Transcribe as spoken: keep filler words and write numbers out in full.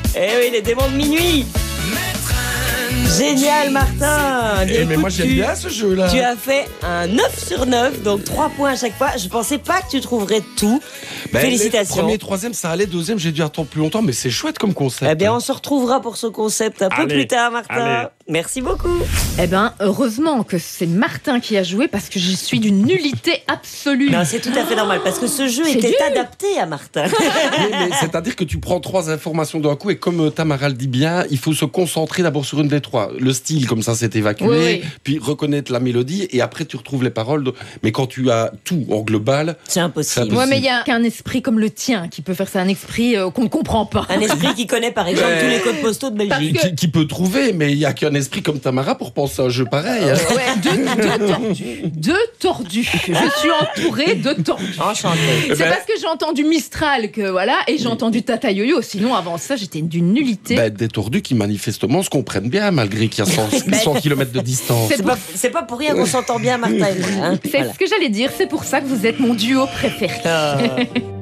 Eh oui, les démons de minuit. Génial, Martin. Eh, mais moi j'aime tu, bien ce jeu-là. Tu as fait un neuf sur neuf, donc trois points à chaque fois. Je pensais pas que tu trouverais tout. Ben, Félicitations. Premier, troisième, ça allait. Deuxième, j'ai dû attendre plus longtemps, mais c'est chouette comme concept. Eh bien, on se retrouvera pour ce concept un peu Allez, plus tard, Martin. allez. Merci beaucoup. Eh ben, heureusement que c'est Martin qui a joué parce que je suis d'une nullité absolue. Non, c'est tout à fait normal parce que ce jeu C'est était dur. adapté à Martin. Oui, mais c'est-à-dire que tu prends trois informations d'un coup et comme euh, Tamara le dit bien, il faut se concentrer d'abord sur une des trois. Le style, comme ça, c'est évacué, Oui, oui. puis reconnaître la mélodie et après tu retrouves les paroles. de- Mais quand tu as tout en global, C'est impossible. C'est Ouais, mais il y a qu'un esprit comme le tien qui peut faire ça, un esprit euh, qu'on ne comprend pas. Un esprit qui connaît par exemple Ouais. tous les codes postaux de Belgique. Parce que- qui, qui peut trouver, mais il n'y a qu'un esprit comme Tamara pour penser à un jeu pareil. hein. Ouais, deux, deux tordus. Deux tordus. Je suis entourée de tordus. Enchanté. C'est ben- parce que j'ai entendu Mistral que voilà, et j'ai entendu Tata Yo-Yo. Sinon, avant ça, j'étais d'une nullité. Ben, des tordus qui manifestement se comprennent bien malgré qu'il y a cent, cent kilomètres de distance. C'est C'est pour- pas, c'est pas pour rien qu'on s'entend bien, Martin et moi. Hein. C'est Voilà. ce que j'allais dire. C'est pour ça que vous êtes mon duo préféré. Ah.